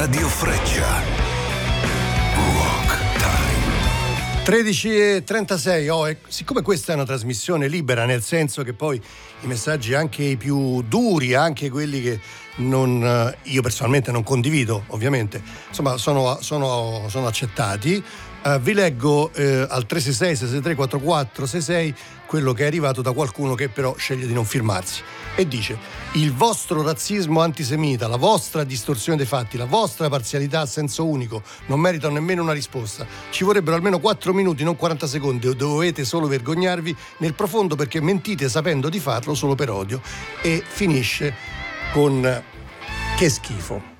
Radio Freccia. Rock Time. 13:36. E siccome questa è una trasmissione libera, nel senso che poi i messaggi, anche i più duri, anche quelli che io personalmente non condivido, ovviamente, insomma, sono accettati. Vi leggo al 366-663-4466 quello che è arrivato da qualcuno che però sceglie di non firmarsi e dice: il vostro razzismo antisemita, la vostra distorsione dei fatti, la vostra parzialità a senso unico non meritano nemmeno una risposta. Ci vorrebbero almeno 4 minuti, non 40 secondi. Dovete solo vergognarvi nel profondo, perché mentite sapendo di farlo solo per odio. E finisce con: che schifo.